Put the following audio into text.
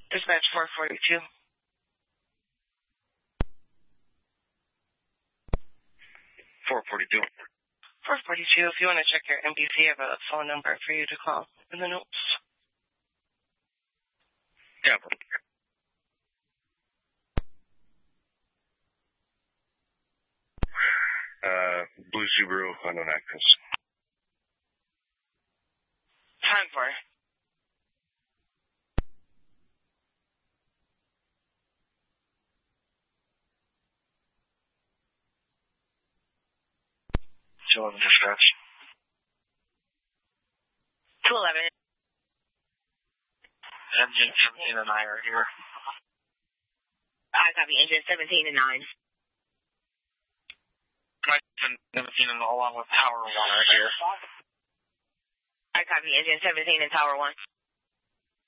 Dispatch 442. 442. 442, if you want to check your MPC, I have a phone number for you to call in the notes. Yeah. Blue Subaru, unknown address. Time for. Dispatch. 211. Engine 17 and I are here. I copy engine 17 and 9. 17 and along with Tower 1 are here. I copy engine 17 and Tower 1.